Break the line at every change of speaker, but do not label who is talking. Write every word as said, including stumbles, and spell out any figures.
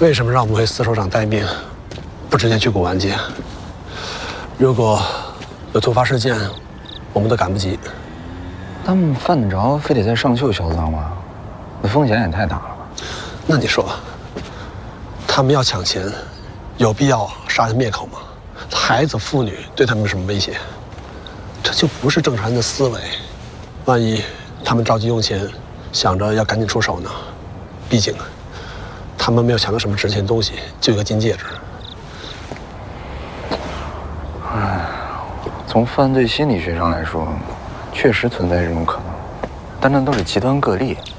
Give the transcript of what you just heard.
为什么让我们会司首长待命，不直接去古玩街？如果有突发事件，我们都赶不及。
他们犯得着非得在上秀销赃吗？那风险也太大了吧？
那你说，他们要抢钱，有必要杀人灭口吗？孩子、妇女对他们有什么威胁？这就不是正常人的思维。万一他们着急用钱，想着要赶紧出手呢？毕竟，他们没有抢到什么值钱东西，就一个金戒指。
唉，从犯罪心理学上来说，确实存在这种可能，但那都是极端个例。